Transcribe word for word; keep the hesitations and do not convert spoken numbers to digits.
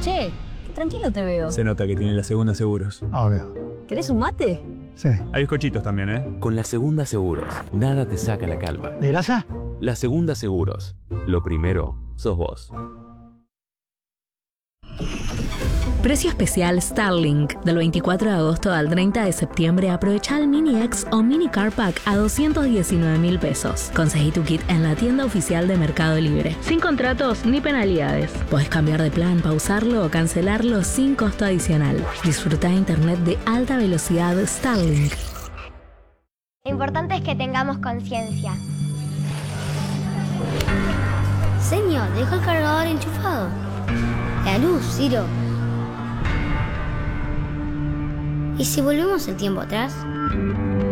Che, qué tranquilo te veo. Se nota que tiene la segunda seguros. Obvio. ¿Querés un mate? Sí. Hay bizcochitos también, ¿eh? Con la Segunda Seguros, nada te saca la calma. ¿De grasa? La Segunda Seguros, lo primero sos vos. Precio especial Starlink. Del veinticuatro de agosto al treinta de septiembre aprovecha el Mini X o Mini Car Pack a doscientos diecinueve mil pesos. Conseguí tu kit en la tienda oficial de Mercado Libre. Sin contratos ni penalidades. Podés cambiar de plan, pausarlo o cancelarlo sin costo adicional. Disfruta de internet de alta velocidad Starlink. Lo importante es que tengamos conciencia. Señor, deja el cargador enchufado. La luz, Ciro. ¿Y si volvemos el tiempo atrás?